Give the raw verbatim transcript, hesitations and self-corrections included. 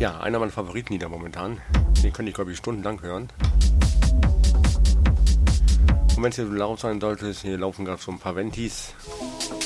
Ja, einer meiner Favoritenlieder momentan. Den könnte ich, glaube ich, stundenlang hören. Und wenn es hier so laut sein sollte, hier laufen gerade so ein paar Ventis.